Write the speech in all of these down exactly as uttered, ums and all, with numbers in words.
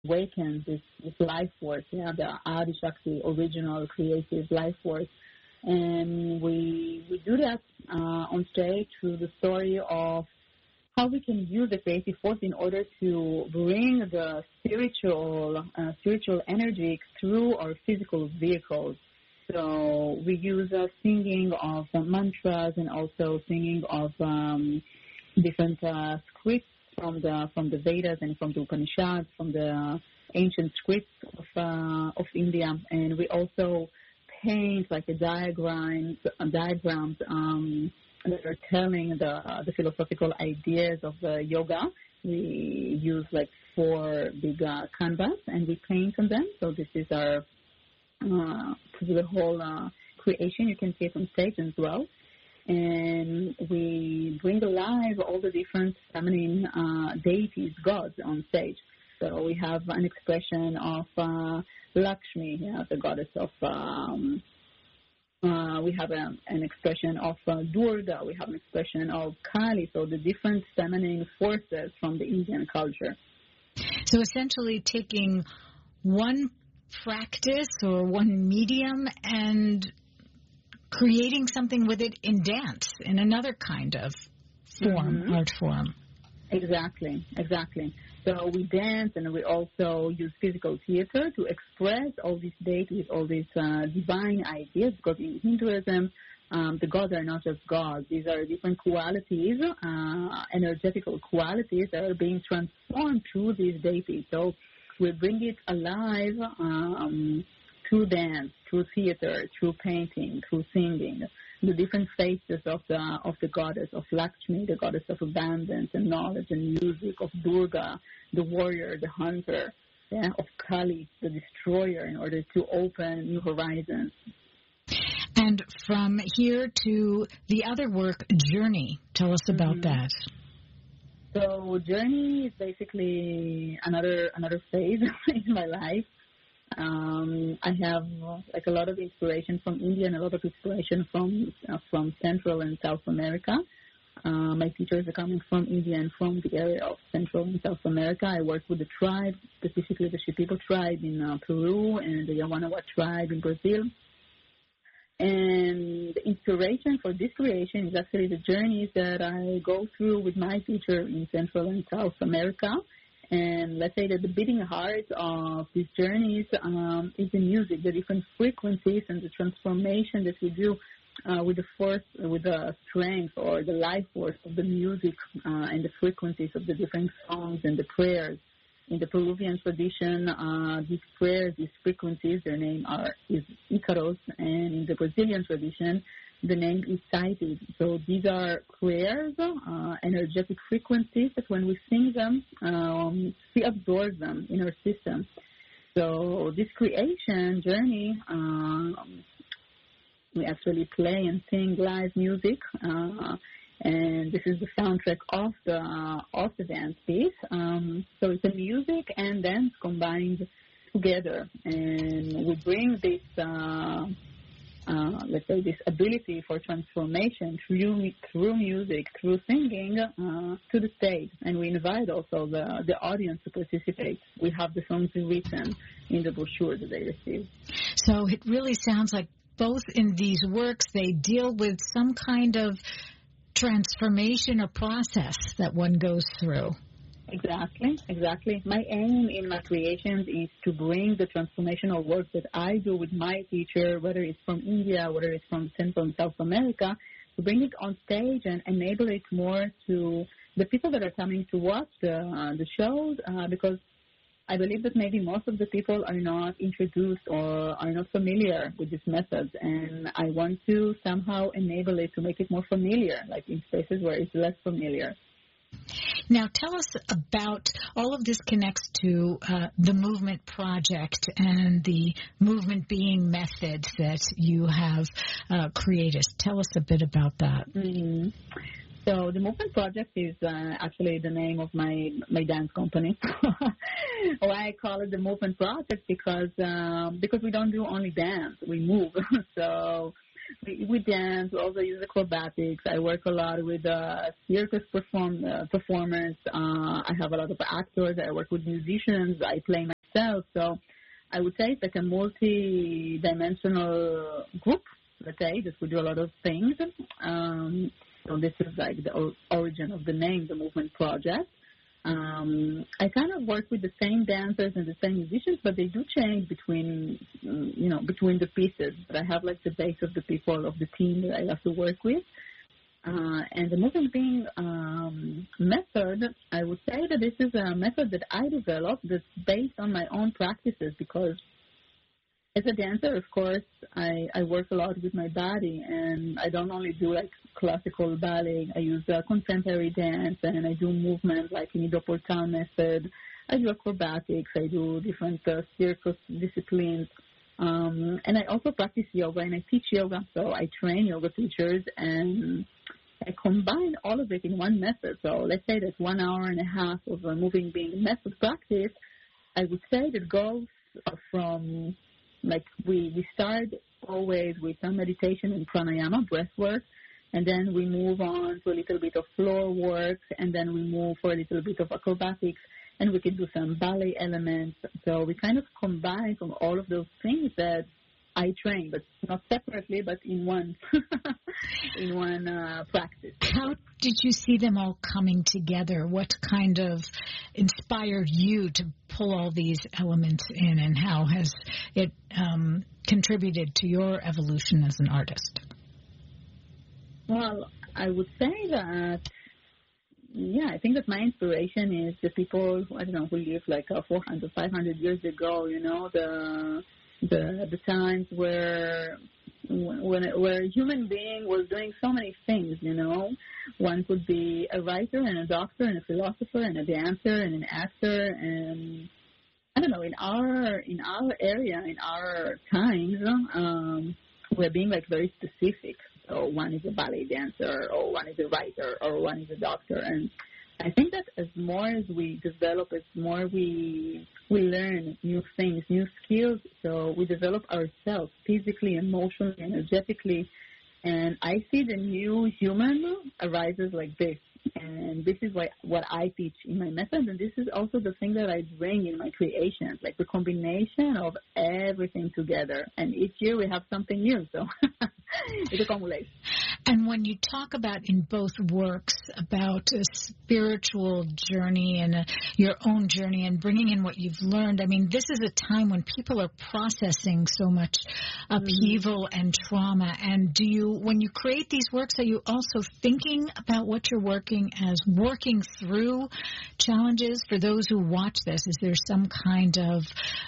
awaken this, this life force, yeah, the Adi Shakti, original creative life force. And we we do that uh, on stage through the story of how we can use the creative force in order to bring the spiritual uh, spiritual energy through our physical vehicles. So we use uh, singing of uh, mantras and also singing of um, different uh, scripts from the from the Vedas and from the Upanishads, from the ancient scripts of uh, of India, and we also paint like a diagrams uh, diagrams um, that are telling the uh, the philosophical ideas of the yoga. We use like four big uh, canvas and we paint on them. So this is our uh, the whole uh, creation. You can see it on stage as well. And we bring alive all the different feminine uh, deities, gods on stage. So we have an expression of uh, Lakshmi, yeah, the goddess of, um, uh, we have a, an expression of uh, Durga, we have an expression of Kali, so the different feminine forces from the Indian culture. So essentially taking one practice or one medium and creating something with it in dance, in another kind of form, mm-hmm. art form. Exactly, exactly. So we dance and we also use physical theater to express all these deities, all these uh, divine ideas, because in Hinduism, um, the gods are not just gods. These are different qualities, uh, energetical qualities that are being transformed through these deities. So we bring it alive um, through dance, through theater, through painting, through singing, the different faces of the of the goddess, of Lakshmi, the goddess of abundance and knowledge and music, of Durga, the warrior, the hunter, yeah, of Kali, the destroyer, in order to open new horizons. And from here to the other work, Journey. Tell us about mm-hmm. that. So Journey is basically another another phase in my life. Um, I have uh, like a lot of inspiration from India and a lot of inspiration from uh, from Central and South America. Uh, my teachers are coming from India and from the area of Central and South America. I work with the tribe, specifically the Shipibo tribe in uh, Peru and the Yawanawa tribe in Brazil. And the inspiration for this creation is actually the journeys that I go through with my teacher in Central and South America. And let's say that the beating heart of these journeys um, is the music, the different frequencies and the transformation that we do uh, with the force, with the strength or the life force of the music uh, and the frequencies of the different songs and the prayers. In the Peruvian tradition, uh, these prayers, these frequencies, their name are is Icaros, and in the Brazilian tradition, the name is Saiti. So these are prayers, uh, energetic frequencies that when we sing them, um, we absorb them in our system. So this creation journey, um, we actually play and sing live music, uh, and this is the soundtrack of the uh, of the dance piece. Um, so it's a music and dance combined together, and we bring this. Uh, Uh, let's say this ability for transformation through through music, through singing, uh, to the stage, and we invite also the the audience to participate. We have the songs written in the brochure that they receive. So it really sounds like both in these works they deal with some kind of transformation or process that one goes through. Exactly, exactly. My aim in my creations is to bring the transformational work that I do with my teacher, whether it's from India, whether it's from Central and South America, to bring it on stage and enable it more to the people that are coming to watch the, uh, the shows, uh, because I believe that maybe most of the people are not introduced or are not familiar with these methods, and I want to somehow enable it to make it more familiar, like in spaces where it's less familiar. Now, tell us about, all of this connects to uh, the Movement Project and the movement being method that you have uh, created. Tell us a bit about that. Mm-hmm. So the Movement Project is uh, actually the name of my, my dance company. Why I call it the Movement Project? Because um, because we don't do only dance, we move. So We, we dance. We also use acrobatics. I work a lot with uh, circus perform, uh, performers. Uh, I have a lot of actors. I work with musicians. I play my myself. So I would say it's like a multi-dimensional group, let's say, that we do a lot of things. Um, so this is like the o- origin of the name, the Movement Project. Um, I kind of work with the same dancers and the same musicians, but they do change between, you know, between the pieces. But I have like the base of the people of the team that I have to work with. Uh, and the movement being um, method, I would say that this is a method that I developed that's based on my own practices, because as a dancer, of course, I, I work a lot with my body, and I don't only do like classical ballet. I use uh, contemporary dance, and I do movement like in the Portal method. I do acrobatics. I do different uh, circus disciplines. Um, and I also practice yoga, and I teach yoga. So I train yoga teachers, and I combine all of it in one method. So let's say that one hour and a half of a moving being method practice, I would say that goes from, like, we, we start always with some meditation and pranayama, breath work, and then we move on to a little bit of floor work, and then we move for a little bit of acrobatics, and we can do some ballet elements. So we kind of combine from all of those things that I train, but not separately, but in one in one uh, practice. How did you see them all coming together? What kind of inspired you to pull all these elements in, and how has it um, contributed to your evolution as an artist? Well, I would say that, yeah, I think that my inspiration is the people, I don't know, who lived like uh, four hundred, five hundred years ago, you know, the the the times where when where a human being was doing so many things, you know. One could be a writer and a doctor and a philosopher and a dancer and an actor, and I don't know, in our in our area, in our times, um, we're being like very specific. So one is a ballet dancer, or one is a writer, or one is a doctor, and I think that as more as we develop, as more we we learn new things, new skills, so we develop ourselves physically, emotionally, energetically, and I see the new human arises like this. And this is what, what I teach in my method, and this is also the thing that I bring in my creations, like the combination of everything together. And each year we have something new, so it accumulates. And when you talk about in both works about a spiritual journey and a, your own journey and bringing in what you've learned, I mean, this is a time when people are processing so much upheaval mm-hmm. and trauma. And do you, when you create these works, are you also thinking about what you're working as working through challenges? For those who watch this, is there some kind of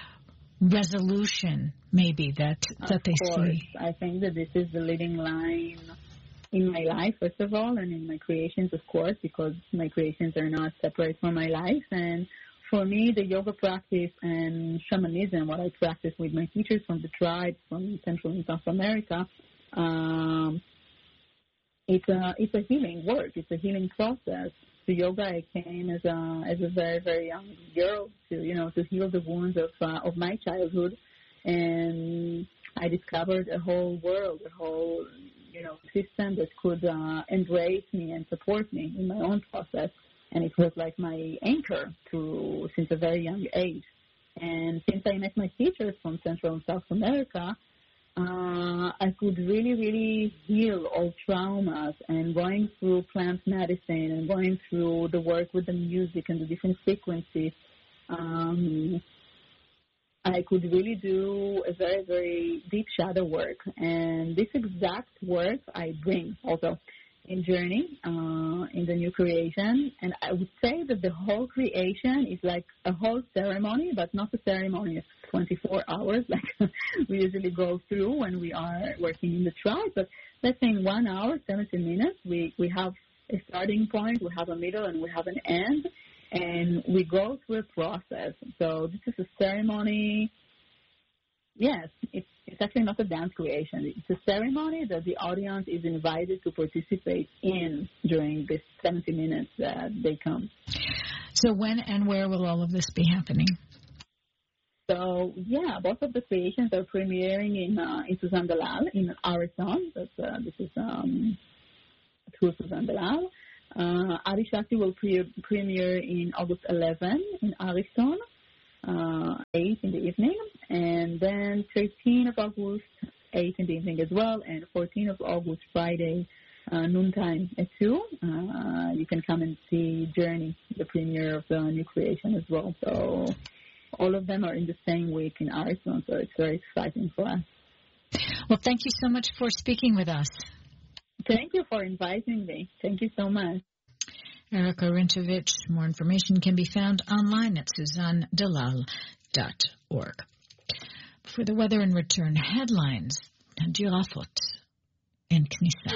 resolution maybe that that of they course. see? I think that this is the leading line in my life, first of all, and in my creations, of course, because my creations are not separate from my life. And for me, the yoga practice and shamanism, what I practice with my teachers from the tribes from Central and South America, um, It's a it's a healing work. It's a healing process. To yoga, I came as a as a very very young girl to you know to heal the wounds of uh, of my childhood, and I discovered a whole world, a whole you know system that could uh, embrace me and support me in my own process. And it was like my anchor to since a very young age. And since I met my teachers from Central and South America, Uh, I could really, really heal all traumas, and going through plant medicine and going through the work with the music and the different frequencies, um, I could really do a very, very deep shadow work. And this exact work I bring also in Journey, uh, in the new creation. And I would say that the whole creation is like a whole ceremony, but not a ceremony of twenty-four hours like we usually go through when we are working in the tribe. But let's say in one hour, seventy minutes, we, we have a starting point, we have a middle, and we have an end, and we go through a process. So this is a ceremony. Yes, it's, it's actually not a dance creation. It's a ceremony that the audience is invited to participate in during this seventy minutes that they come. So when and where will all of this be happening? So, yeah, both of the creations are premiering in uh, in Suzanne Dalal, in Arison. That's, uh, this is um, through Suzanne Dalal. Uh, Adi Shakti will pre- premiere in August eleventh in Arison. Uh, eight in the evening, and then thirteenth of August, eight in the evening as well, and fourteenth of August, Friday, uh, noontime at two. Uh, you can come and see Journey, the premiere of the new creation as well. So all of them are in the same week in Arizona, so it's very exciting for us. Well, thank you so much for speaking with us. Thank you for inviting me. Thank you so much. Erica Rintovich. More information can be found online at suzanne dalal dot org. For the weather and return headlines, Girafot and Knisa.